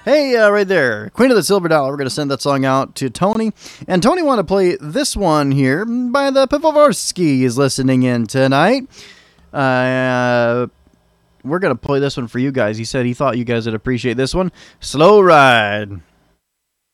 Hey, right there, Queen of the Silver Dollar. We're going to send that song out to Tony. And Tony wanted to play this one here by the Pivovarskis listening in tonight. We're going to play this one for you guys. He said he thought you guys would appreciate this one. Slow Ride.